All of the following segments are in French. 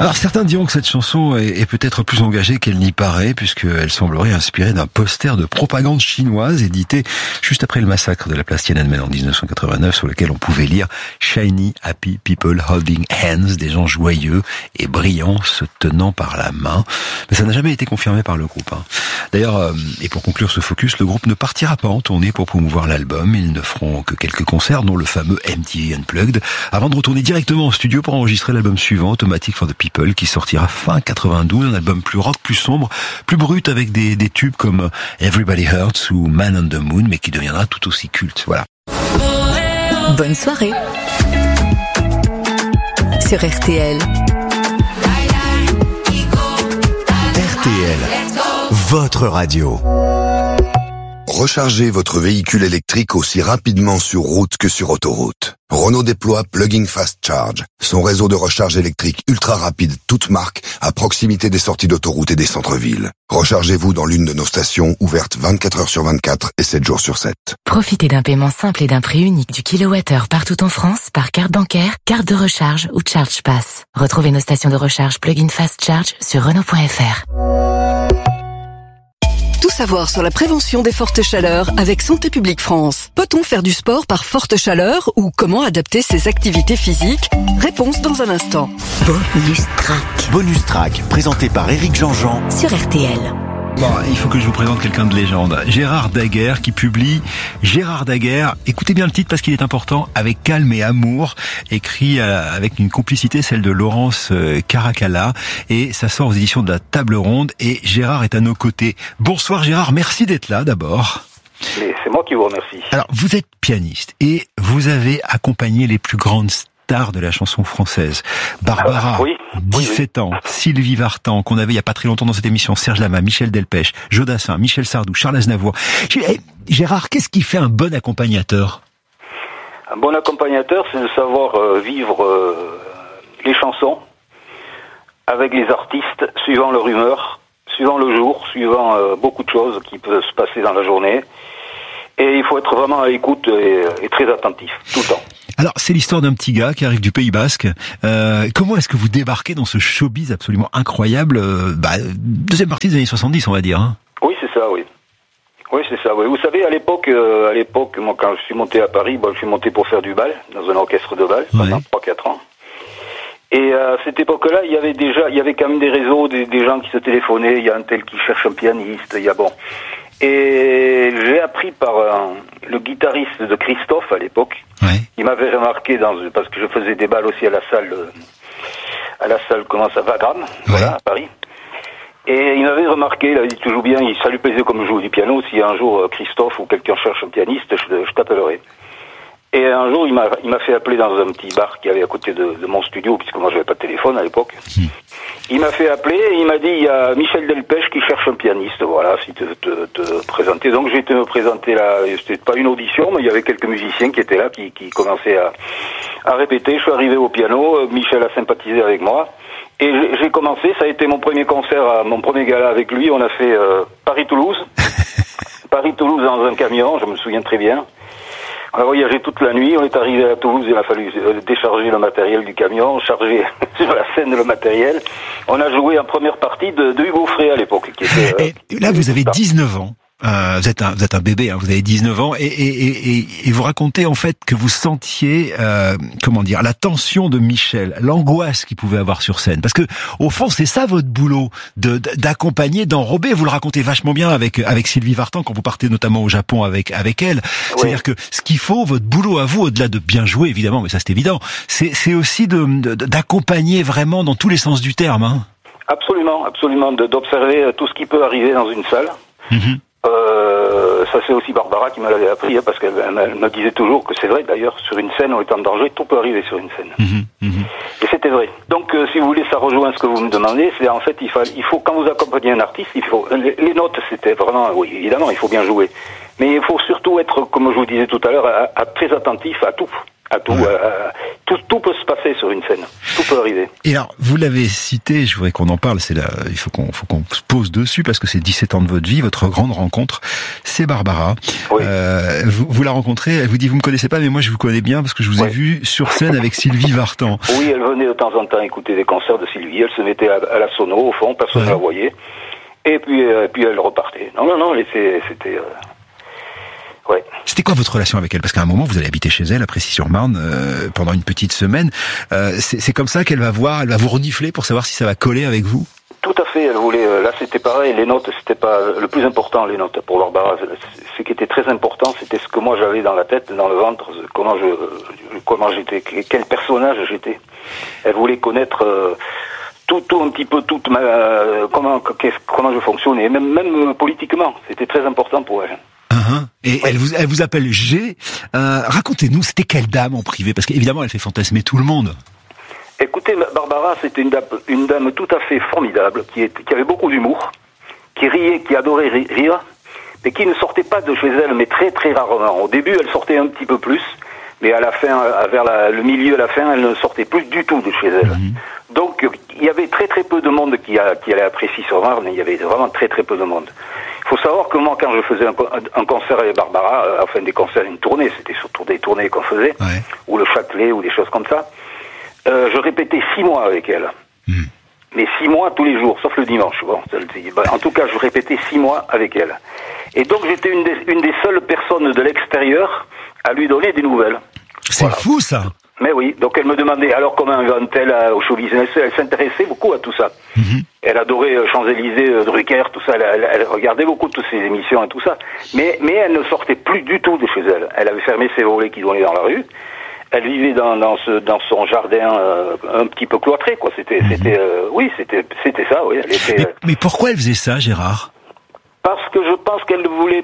Alors certains diront que cette chanson est peut-être plus engagée qu'elle n'y paraît, puisqu'elle semblerait inspirée d'un poster de propagande chinoise édité juste après le massacre de la place Tiananmen en 1989, sur lequel on pouvait lire « Shiny, happy people holding hands », des gens joyeux et brillants se tenant par la main. Mais ça n'a jamais été confirmé par le groupe. D'ailleurs, et pour conclure ce focus, le groupe ne partira pas en tournée pour promouvoir l'album. Ils ne feront que quelques concerts, dont le fameux MTV Unplugged, avant de retourner directement au studio pour enregistrer l'album suivant, Automatic for the People, qui sortira fin 92, un album plus rock, plus sombre, plus brut, avec des tubes comme Everybody Hurts ou Man on the Moon, mais qui deviendra tout aussi culte. Voilà. Bonne soirée sur RTL. RTL, votre radio. Rechargez votre véhicule électrique aussi rapidement sur route que sur autoroute. Renault déploie Plug-in Fast Charge, son réseau de recharge électrique ultra rapide, toute marque, à proximité des sorties d'autoroute et des centres-villes. Rechargez-vous dans l'une de nos stations, ouvertes 24 heures sur 24 et 7 jours sur 7. Profitez d'un paiement simple et d'un prix unique du kilowattheure partout en France par carte bancaire, carte de recharge ou Charge Pass. Retrouvez nos stations de recharge Plug-in Fast Charge sur Renault.fr. Tout savoir sur la prévention des fortes chaleurs avec Santé publique France. Peut-on faire du sport par forte chaleur ou comment adapter ses activités physiques? Réponse dans un instant. Bonus Track Bonus Track, présenté par Éric Jean-Jean sur RTL. Bon, il faut que je vous présente quelqu'un de légende. Gérard Daguerre qui publie Gérard Daguerre. Écoutez bien le titre parce qu'il est important. Avec calme et amour, écrit avec une complicité, celle de Laurence Caracalla. Et ça sort aux éditions de la Table Ronde. Et Gérard est à nos côtés. Bonsoir Gérard, merci d'être là d'abord. Mais c'est moi qui vous remercie. Alors, vous êtes pianiste et vous avez accompagné les plus grandes stars de la chanson française. Barbara, 17 ans, Sylvie Vartan, qu'on avait il y a pas très longtemps dans cette émission, Serge Lama, Michel Delpech, Jodassin, Michel Sardou, Charles Aznavour. Gérard, qu'est-ce qui fait un bon accompagnateur? Un bon accompagnateur, c'est de savoir vivre les chansons avec les artistes, suivant leur humeur, suivant le jour, suivant beaucoup de choses qui peuvent se passer dans la journée. Et il faut être vraiment à l'écoute et très attentif, tout le temps. Alors, c'est l'histoire d'un petit gars qui arrive du Pays Basque. Comment est-ce que vous débarquez dans ce showbiz absolument incroyable, deuxième partie des années 70, on va dire, hein? Oui, c'est ça, oui. Oui, c'est ça, oui. Vous savez, à l'époque, moi, quand je suis monté à Paris, je suis monté pour faire du bal, dans un orchestre de bal, pendant 3-4 ans. Et à cette époque-là, il y avait quand même des réseaux, des gens qui se téléphonaient, il y a un tel qui cherche un pianiste, Et j'ai appris par le guitariste de Christophe à l'époque. Ouais. Il m'avait remarqué parce que je faisais des balles aussi à la salle Wagram, voilà, à Paris. Et il m'avait remarqué, il avait dit tu joues bien, ça lui plaisait comme je joue du piano. Si un jour Christophe ou quelqu'un cherche un pianiste, je t'appellerai. Et un jour, il m'a fait appeler dans un petit bar qui avait à côté de mon studio, puisque moi j'avais pas de téléphone à l'époque. Il m'a fait appeler et il m'a dit il y a Michel Delpech qui cherche un pianiste, voilà, si te présenter. Donc j'ai été me présenter là, c'était pas une audition, mais il y avait quelques musiciens qui étaient là, qui commençaient à répéter. Je suis arrivé au piano, Michel a sympathisé avec moi. Et j'ai commencé, ça a été mon premier concert, mon premier gala avec lui. On a fait Paris-Toulouse. Paris-Toulouse dans un camion, je me souviens très bien. On a voyagé toute la nuit, on est arrivé à Toulouse, il a fallu décharger le matériel du camion, charger sur la scène le matériel. On a joué en première partie de Hugo Frey à l'époque. Et là, vous avez 19 ans. Vous êtes un bébé, hein, vous avez 19 ans et vous racontez en fait que vous sentiez la tension de Michel, l'angoisse qu'il pouvait avoir sur scène, parce que au fond c'est ça votre boulot, d'accompagner, d'enrober. Vous le racontez vachement bien avec Sylvie Vartan quand vous partez notamment au Japon avec elle. Oui. C'est-à-dire que ce qu'il faut, votre boulot à vous, au-delà de bien jouer évidemment, mais ça c'est évident, c'est aussi d'accompagner vraiment dans tous les sens du terme. Hein. Absolument, d'observer tout ce qui peut arriver dans une salle. Mm-hmm. Ça c'est aussi Barbara qui me l'avait appris, parce qu'elle me disait toujours que c'est vrai d'ailleurs, sur une scène on est en danger, tout peut arriver sur une scène. Et c'était vrai. Donc si vous voulez, ça rejoint ce que vous me demandez, c'est en fait il faut quand vous accompagnez un artiste, les notes c'était vraiment, oui évidemment il faut bien jouer, mais il faut surtout être, comme je vous disais tout à l'heure, très attentif à tout, à tout. Tout peut se passer sur une scène. Tout peut arriver. Et alors, vous l'avez cité, je voudrais qu'on en parle, il faut qu'on se pose dessus, parce que c'est 17 ans de votre vie, votre grande rencontre, c'est Barbara. Oui. Vous la rencontrez, elle vous dit, vous me connaissez pas, mais moi je vous connais bien, parce que je vous ai vu sur scène avec Sylvie Vartan. Oui, elle venait de temps en temps écouter des concerts de Sylvie, elle se mettait à la sono, au fond, personne ne la voyait. Et puis elle repartait. Non, c'était... Ouais. C'était quoi votre relation avec elle? Parce qu'à un moment, vous allez habiter chez elle, à Précy-sur-Marne, pendant une petite semaine. C'est comme ça qu'elle va vous renifler pour savoir si ça va coller avec vous? Tout à fait, elle voulait... Là, c'était pareil, les notes, c'était pas... Le plus important, les notes, pour Barbara, ce qui était très important, c'était ce que moi j'avais dans la tête, dans le ventre, comment j'étais, quel personnage j'étais. Elle voulait connaître... tout un petit peu comment je fonctionnais, même politiquement, c'était très important pour elle. Et elle vous appelle G. Racontez-nous, c'était quelle dame en privé? Parce qu'évidemment, elle fait fantasmer tout le monde. Écoutez, Barbara, c'était une dame tout à fait formidable, qui avait beaucoup d'humour, qui riait, qui adorait rire, mais qui ne sortait pas de chez elle, mais très très rarement. Au début, elle sortait un petit peu plus, mais à la fin, vers le milieu, à la fin, elle ne sortait plus du tout de chez elle. Donc, il y avait très très peu de monde qui allait à Précy-sur-Marne, il y avait vraiment très très peu de monde. Il faut savoir que moi, quand je faisais un concert avec Barbara, enfin des concerts, une tournée, c'était surtout des tournées qu'on faisait, ou le Châtelet, ou des choses comme ça, je répétais 6 mois avec elle. Mais 6 mois tous les jours, sauf le dimanche. Bon, en tout cas, je répétais 6 mois avec elle. Et donc, j'étais une des seules personnes de l'extérieur à lui donner des nouvelles. C'est fou, ça. Mais oui, donc elle me demandait, alors comment va-t-elle au show business? Elle s'intéressait beaucoup à tout ça. Elle adorait Champs-Élysées, Drucker, tout ça, elle regardait beaucoup toutes ces émissions et tout ça. Mais elle ne sortait plus du tout de chez elle. Elle avait fermé ses volets qui donnaient dans la rue. Elle vivait dans son jardin un petit peu cloîtré, quoi. C'était ça, oui. Elle était, mais pourquoi elle faisait ça, Gérard? Parce que je pense qu'elle voulait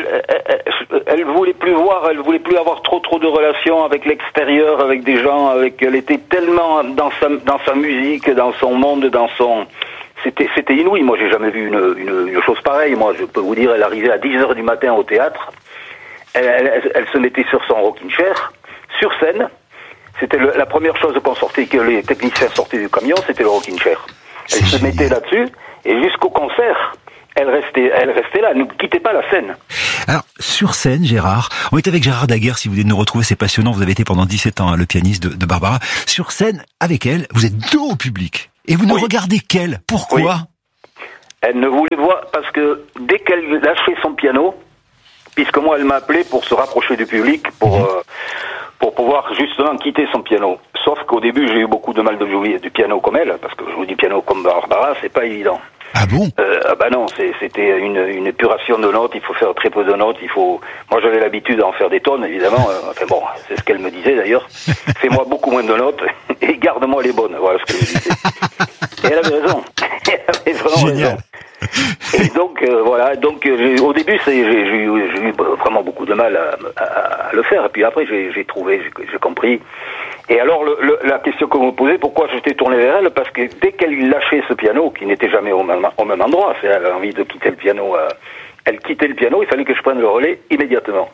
plus avoir trop de relations avec l'extérieur, avec des gens, elle était tellement dans sa musique, dans son monde, c'était inouï. Moi, j'ai jamais vu une chose pareille. Moi, je peux vous dire, elle arrivait à 10h du matin au théâtre. Elle se mettait sur son rocking chair, sur scène. C'était la première chose qu'on sortait, que les techniciens sortaient du camion, c'était le rocking chair. Elle se mettait là-dessus, et jusqu'au concert, elle restait là, elle ne quittait pas la scène. Alors, sur scène, Gérard, on est avec Gérard Daguerre, si vous voulez nous retrouver, c'est passionnant, vous avez été pendant 17 ans le pianiste de Barbara. Sur scène, avec elle, vous êtes dos au public, et vous ne regardez qu'elle. Pourquoi? Elle ne voulait voir, parce que dès qu'elle lâchait son piano, puisque moi elle m'a appelé pour se rapprocher du public, pour pouvoir justement quitter son piano. Sauf qu'au début j'ai eu beaucoup de mal de jouer du piano comme elle, parce que jouer du piano comme Barbara, c'est pas évident. Ah bon? Non, c'était une épuration de notes, il faut faire très peu de notes, moi j'avais l'habitude d'en faire des tonnes, évidemment, enfin bon, c'est ce qu'elle me disait d'ailleurs, fais-moi beaucoup moins de notes, et garde-moi les bonnes, voilà ce qu'elle me disait. Et elle avait raison, elle avait vraiment raison. Et donc, au début, j'ai eu vraiment beaucoup de mal à le faire, et puis après j'ai compris. Et alors, la question que vous me posez, pourquoi j'étais tourné vers elle? Parce que dès qu'elle lâchait ce piano, qui n'était jamais au même endroit, elle avait envie de quitter le piano, elle quittait le piano, il fallait que je prenne le relais immédiatement.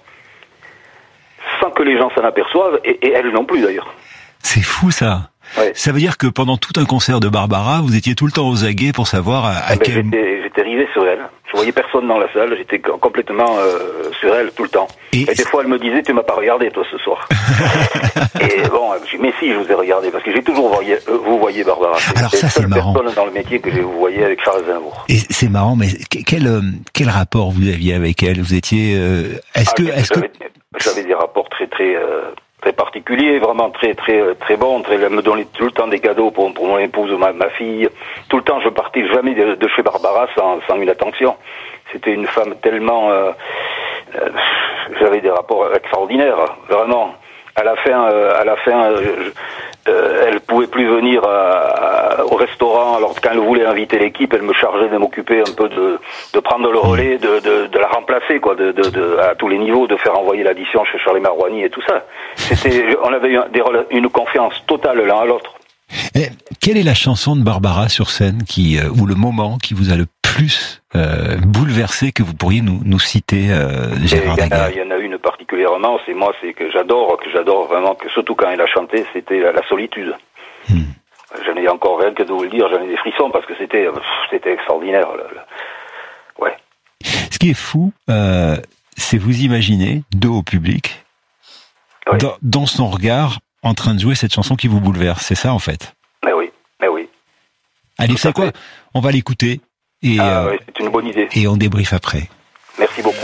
Sans que les gens s'en aperçoivent, et elle non plus d'ailleurs. C'est fou ça. Ouais. Ça veut dire que pendant tout un concert de Barbara, vous étiez tout le temps aux aguets pour savoir à quel... J'étais rivé sur elle. Je voyais personne dans la salle, j'étais complètement sur elle tout le temps. Et des fois, elle me disait, tu m'as pas regardé, toi, ce soir. Et bon, je dis, mais si, je vous ai regardé, parce que j'ai toujours vous voyez Barbara. Alors ça, c'est marrant. Personne dans le métier que vous voyez avec Charles Aznavour. Et c'est marrant, mais quel rapport vous aviez avec elle? Vous étiez... J'avais des rapports très particulier, vraiment très bon. Elle me donnait tout le temps des cadeaux pour mon épouse ou ma fille. Tout le temps, je partais jamais de chez Barbara sans une attention. C'était une femme tellement... j'avais des rapports extraordinaires, vraiment. À la fin, elle pouvait plus venir au restaurant. Alors quand elle voulait inviter l'équipe, elle me chargeait de m'occuper un peu de prendre le relais, de la remplacer, quoi, à tous les niveaux, de faire envoyer l'addition chez Charlie Marouani et tout ça. On avait une confiance totale l'un à l'autre. Et quelle est la chanson de Barbara sur scène ou le moment qui vous a le plus bouleversé, que vous pourriez nous citer, Gérard Daguerre? Il y en a une particulière particulièrement, c'est que j'adore vraiment, que surtout quand elle a chanté, c'était la solitude. J'en ai encore rien que de vous le dire, j'en ai des frissons parce que c'était extraordinaire. Ouais. Ce qui est fou, c'est vous imaginer, dos au public, dans son regard, en train de jouer cette chanson qui vous bouleverse. C'est ça, en fait. Mais oui. Allez, c'est quoi? On va l'écouter. Et, c'est une bonne idée. Et on débriefe après. Merci beaucoup.